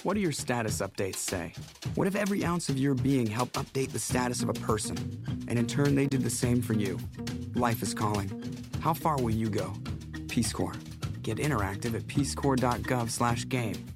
What do your status updates say? What if every ounce of your being helped update the status of a person, and in turn they did the same for you? Life is calling. How far will you go? Peace Corps. Get interactive at peacecorps.gov/game.